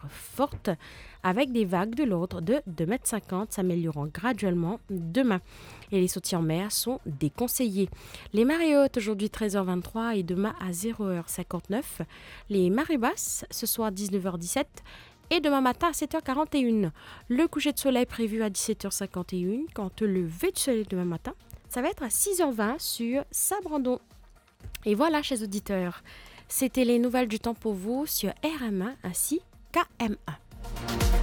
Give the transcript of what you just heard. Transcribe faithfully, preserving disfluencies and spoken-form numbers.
forte avec des vagues de l'ordre de deux mètres cinquante s'améliorant graduellement demain. Et les sorties en mer sont déconseillées. Les marées hautes aujourd'hui treize heures vingt-trois et demain à zéro heure cinquante-neuf. Les marées basses ce soir dix-neuf heures dix-sept et demain matin à sept heures quarante et un. Le coucher de soleil prévu à dix-sept heures cinquante et un. Quant au lever du soleil demain matin, ça va être à six heures vingt sur Saint-Brandon. Et voilà, chers auditeurs, c'était les nouvelles du temps pour vous sur R M un ainsi qu'A M un.